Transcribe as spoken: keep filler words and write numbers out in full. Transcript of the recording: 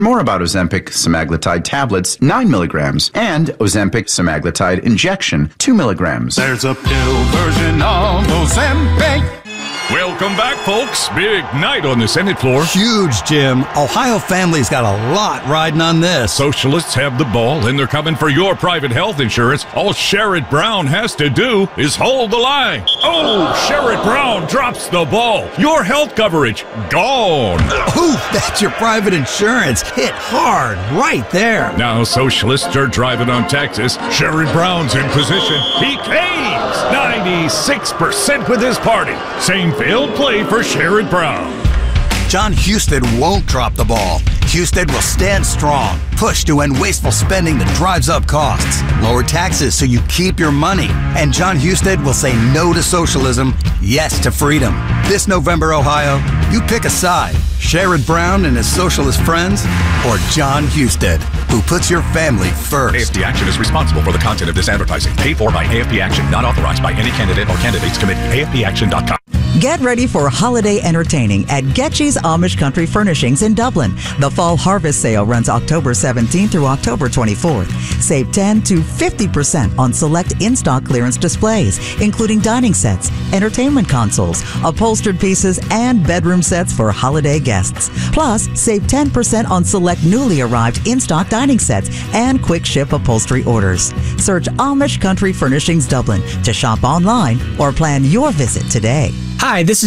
More about Ozempic semaglutide tablets, nine milligrams, and Ozempic semaglutide injection, two milligrams. There's a pill version of Ozempic. Welcome back, folks. Big night on the Senate floor. Huge, Jim. Ohio families got a lot riding on this. Socialists have the ball, and they're coming for your private health insurance. All Sherrod Brown has to do is hold the line. Oh, Sherrod Brown drops the ball. Your health coverage, gone. Ooh, that's your private insurance. Hit hard right there. Now socialists are driving on Texas. Sherrod Brown's in position. He caves. ninety-six percent with his party. Same failed play for Sherrod Brown. John Husted won't drop the ball. Husted will stand strong, push to end wasteful spending that drives up costs, lower taxes so you keep your money, and John Husted will say no to socialism, yes to freedom. This November, Ohio, you pick a side, Sherrod Brown and his socialist friends, or John Husted, who puts your family first. A F P Action is responsible for the content of this advertising, paid for by A F P Action, not authorized by any candidate or candidates committee. A F P action dot com. Get ready for holiday entertaining at Getchy's Amish Country Furnishings in Dublin. The Fall Harvest Sale runs October seventeenth through October twenty-fourth. Save ten to fifty percent on select in-stock clearance displays, including dining sets, entertainment consoles, upholstered pieces, and bedroom sets for holiday guests. Plus, save ten percent on select newly arrived in-stock dining sets and quick ship upholstery orders. Search Amish Country Furnishings Dublin to shop online or plan your visit today. Hi, this is